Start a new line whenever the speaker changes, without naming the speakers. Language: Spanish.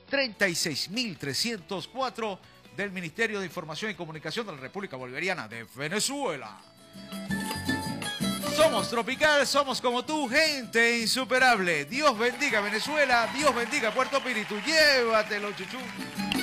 36.304 del Ministerio de Información y Comunicación de la República Bolivariana de Venezuela. Somos tropical, somos como tú, gente insuperable. Dios bendiga Venezuela, Dios bendiga Puerto Píritu. Llévatelo, chuchú.